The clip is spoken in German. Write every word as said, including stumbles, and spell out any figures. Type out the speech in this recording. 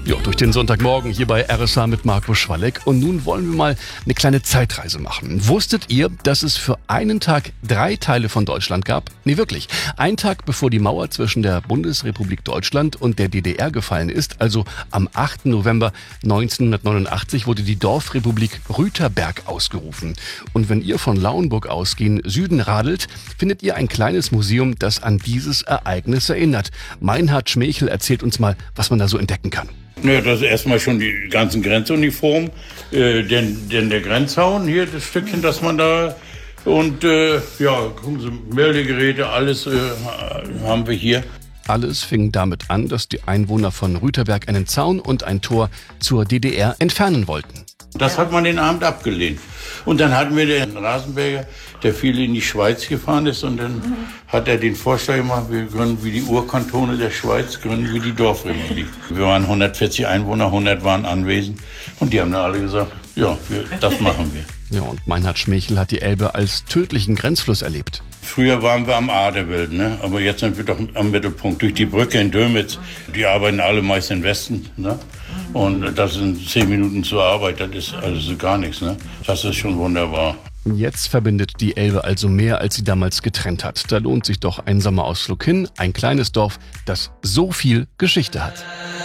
Ja, durch den Sonntagmorgen hier bei R S H mit Marco Schwalleck. Und nun wollen wir mal eine kleine Zeitreise machen. Wusstet ihr, dass es für einen Tag drei Teile von Deutschland gab? Nee, wirklich. Ein Tag bevor die Mauer zwischen der Bundesrepublik Deutschland und der D D R gefallen ist, also am achten November neunzehnhundertneunundachtzig, wurde die Dorfrepublik Rüterberg ausgerufen. Und wenn ihr von Lauenburg aus gen Süden radelt, findet ihr ein kleines Museum, das an dieses Ereignis erinnert. Meinhard Schmechel erzählt uns mal, was man da so entdecken kann. Ja, das ist erstmal schon die ganzen Grenzuniformen, äh, denn, denn der Grenzzaun hier, das Stückchen, das man da, und äh, ja, gucken Sie, Meldegeräte, alles äh, haben wir hier. Alles fing damit an, dass die Einwohner von Rüterberg einen Zaun und ein Tor zur D D R entfernen wollten. Das hat man den Abend abgelehnt. Und dann hatten wir den Rasenberger, der viel in die Schweiz gefahren ist, und dann mhm. hat er den Vorschlag gemacht, wir gründen wie die Urkantone der Schweiz, gründen wie die Dorfrepublik. Wir waren hundertvierzig Einwohner, hundert waren anwesend, und die haben dann alle gesagt, ja, wir, das machen wir. Ja, und Meinhard Schmechel hat die Elbe als tödlichen Grenzfluss erlebt. Früher waren wir am Aderbild, ne? Aber jetzt sind wir doch am Mittelpunkt. Durch die Brücke in Dömitz, die arbeiten alle meist im Westen, ne? Und das sind zehn Minuten zur Arbeit, das ist also gar nichts, ne? Das ist schon wunderbar. Jetzt verbindet die Elbe also mehr, als sie damals getrennt hat. Da lohnt sich doch ein Sommerausflug hin, ein kleines Dorf, das so viel Geschichte hat.